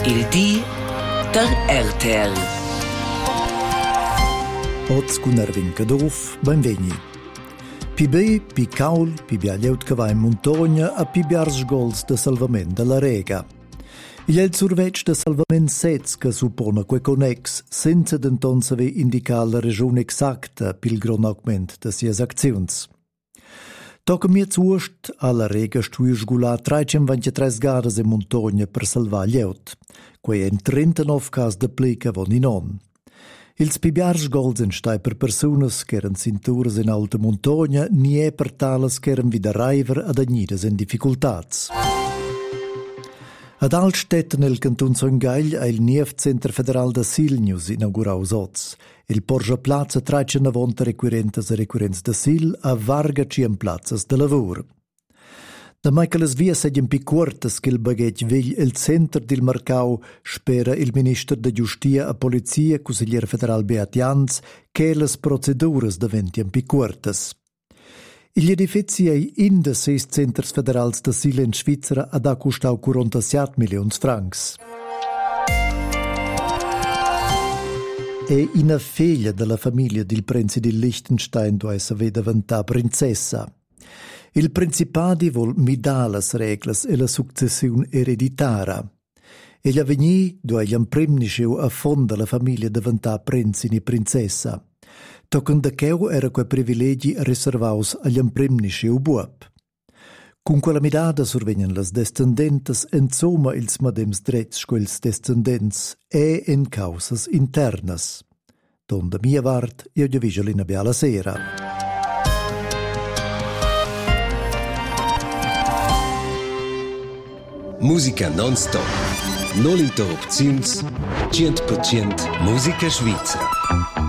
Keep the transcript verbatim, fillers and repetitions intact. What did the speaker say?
Il di der R T L. Oz cun Ervin Caduf, benvegni. Pi be, pi caul, pi bia glieut che va in montagna a pi biars gols de salvament de la rega. Il è il survetg de salvament sez che suppone que connex, senza denton saver indicar la regione exacta pil gron augment de sias acziuns. Tocca mir zuost alla rega stuir sgulà trecentoventitré gadas in montagna per salvar glieut, quei en trentanove cas de pleca von in on. Ils pibiars gols en stai per personas che eran cinturas in alta montagna, ni è per talas che eran vida raiver ad agnidas en difficultats. Ad Altstetten nel Canton Songail ha il Nief Center Federal da Silnius inauguraus oz. Il Porgia Plaza trecentonovanta requirentes e requirents da Sil a varga cien plazas de lavur. Da mai che les vias segien pi cuortas che il baghet vegl il center del Marcau spera il minister de Giustia a Polizia consigliere federal Beat Jans che les proceduras daventien pi cuortas. Il edifici ei in de seis centers federals da Sil in Svizzera ad ha custau quarantasette milions francs. E una figlia della famiglia del Prince di Liechtenstein dove si vede diventare princessa. Il Principadi vuol midar las reglas e la successione ereditara. E gli avvegni dove gli imprimnisceu a fonda la famiglia diventare princini e princessa. Toccun da cheu era quei privilegi riservaus agli imprimnisceu buop. Con quella midada survegnan las descendentes insomma ils madems drets squels descendents e in causas internas. Don da mia vart, io gli vigilina biala sera. Musica non-stop, non interrupziuns, cent per cent musica svizra.